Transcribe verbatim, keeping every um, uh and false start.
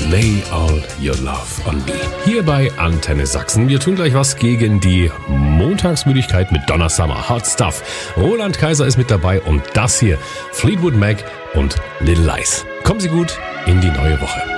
Lay All Your Love on Me. Hier bei Antenne Sachsen. Wir tun gleich was gegen die Montagsmüdigkeit mit Donna Summer. Hot Stuff. Roland Kaiser ist mit dabei und das hier Fleetwood Mac und Little Lies. Kommen Sie gut in die neue Woche.